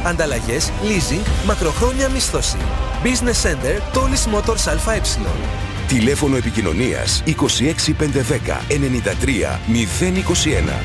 Ανταλλαγές, leasing, μακροχρόνια μίσθωση. Business Center, Τόλης Motors ΑΕ. Τηλέφωνο επικοινωνίας 26510 93 021.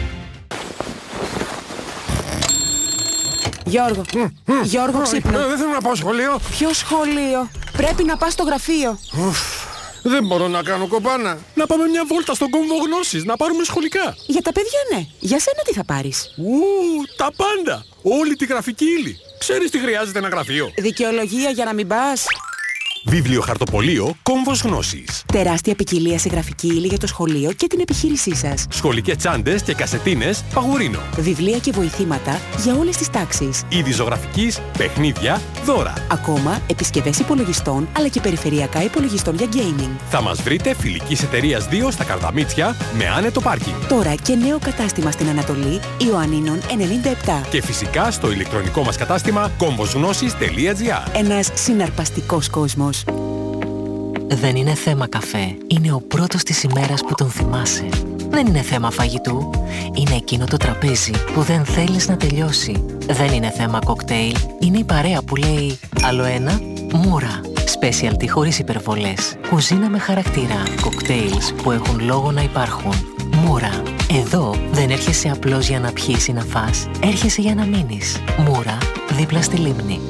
Γιώργο, ξύπνα. Δεν θέλω να πάω σχολείο. Ποιο σχολείο? Πρέπει να πας στο γραφείο. Δεν μπορώ να κάνω κοπάνα. Να πάμε μια βόλτα στον κόμβο γνώσης, να πάρουμε σχολικά. Για τα παιδιά ναι. Για σένα τι θα πάρεις? Τα πάντα. Όλη τη γραφική ύλη. Ξέρεις τι χρειάζεται ένα γραφείο? Δικαιολογία για να μην πας? Βιβλιοχαρτοπωλείο Κόμβος Γνώσης. Τεράστια ποικιλία σε γραφική ύλη για το σχολείο και την επιχείρησή σας. Σχολικές τσάντες και κασετίνες Παγουρίνο. Βιβλία και βοηθήματα για όλες τις τάξεις. Είδη ζωγραφικής, παιχνίδια, δώρα. Ακόμα επισκευές υπολογιστών αλλά και περιφερειακά υπολογιστών για gaming. Θα μας βρείτε φιλικής εταιρείας 2 στα Καρδαμίτσια με άνετο πάρκινγκ. Τώρα και νέο κατάστημα στην Ανατολή, Ιωαννίνων 97. Και φυσικά στο ηλεκτρονικό μας κατάστημα komvosgnosis.gr. Ένας συναρπαστικός κόσμος. Δεν είναι θέμα καφέ. Είναι ο πρώτος της ημέρας που τον θυμάσαι. Δεν είναι θέμα φαγητού. Είναι εκείνο το τραπέζι που δεν θέλεις να τελειώσει. Δεν είναι θέμα κοκτέιλ. Είναι η παρέα που λέει άλλο ένα, μούρα. Specialty χωρίς υπερβολές. Κουζίνα με χαρακτήρα. Κοκτέιλς που έχουν λόγο να υπάρχουν. Μούρα. Εδώ δεν έρχεσαι απλώς για να πιείς ή να φας. Έρχεσαι για να μείνεις. Μούρα, δίπλα στη λίμνη.